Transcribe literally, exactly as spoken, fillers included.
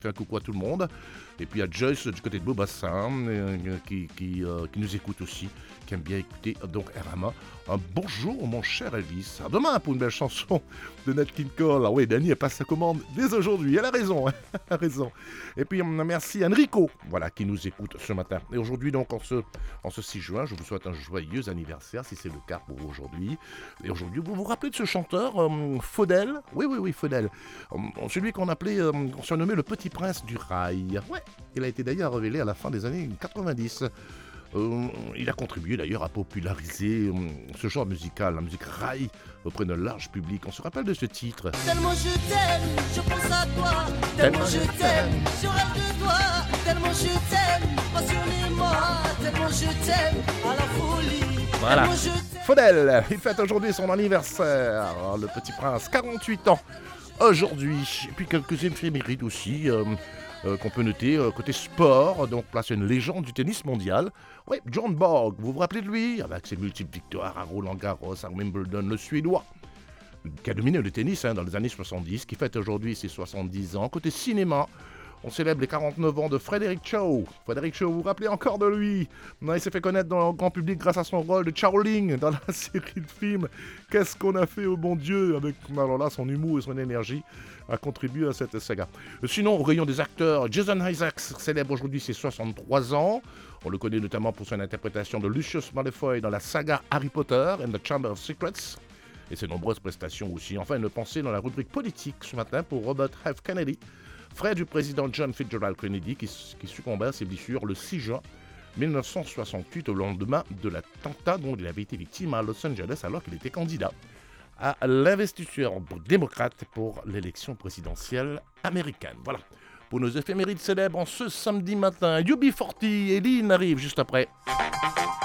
Fais un coucou à tout le monde. Et puis il y a Joyce du côté de Beaubassin euh, qui, qui, euh, qui nous écoute aussi, qui aime bien écouter donc R M A. Un bonjour mon cher Elvis. À demain pour une belle chanson de Nat King Cole. Ah oui, Dani elle passe sa commande dès aujourd'hui. Elle a raison, hein, elle a raison. Et puis merci Enrico, voilà, qui nous écoute ce matin. Et aujourd'hui donc en ce, en ce six juin, je vous souhaite un joyeux anniversaire si c'est le cas pour vous aujourd'hui. Et aujourd'hui, vous vous rappelez de ce chanteur euh, Faudel? Oui, oui, oui, Faudel. Euh, celui qu'on appelait, euh, qu'on surnommait le Petit Prince du Rail. Ouais, il a été d'ailleurs révélé à la fin des années quatre-vingt-dix. Euh, il a contribué d'ailleurs à populariser euh, ce genre musical, la musique rail, auprès d'un large public. On se rappelle de ce titre. Tellement je t'aime, je pense à toi. Tellement je t'aime, je rêve de toi. Tellement je t'aime, passionnément. Tellement je t'aime, à la folie. Voilà. Tellement je t'aime. Faudel, il fête aujourd'hui son anniversaire, le Petit Prince, quarante-huit ans aujourd'hui. Et puis quelques éphémérides aussi. Euh, Euh, qu'on peut noter euh, côté sport, donc place une légende du tennis mondial. Oui, John Borg, vous vous rappelez de lui? Avec ses multiples victoires à Roland Garros, à Wimbledon, le Suédois, qui a dominé le tennis hein, dans les années soixante-dix, qui fête aujourd'hui ses soixante-dix ans. Côté cinéma, on célèbre les quarante-neuf ans de Frédéric Chow. Frédéric Chow, vous vous rappelez encore de lui? Non, il s'est fait connaître dans le grand public grâce à son rôle de Chowling dans la série de films Qu'est-ce qu'on a fait au bon Dieu? Avec alors là, son humour et son énergie a contribué à cette saga. Sinon, au rayon des acteurs, Jason Isaacs célèbre aujourd'hui ses soixante-trois ans. On le connaît notamment pour son interprétation de Lucius Malfoy dans la saga Harry Potter and the Chamber of Secrets. Et ses nombreuses prestations aussi. Enfin, une pensée dans la rubrique politique ce matin pour Robert F. Kennedy, frère du président John Fitzgerald Kennedy, qui, qui succombait à ses blessures le six juin mille neuf cent soixante-huit, au lendemain de l'attentat dont il avait été victime à Los Angeles alors qu'il était candidat à l'investiture démocrate pour l'élection présidentielle américaine. Voilà, pour nos éphémérides célèbres en ce samedi matin. U B quarante et Lynn arrive juste après.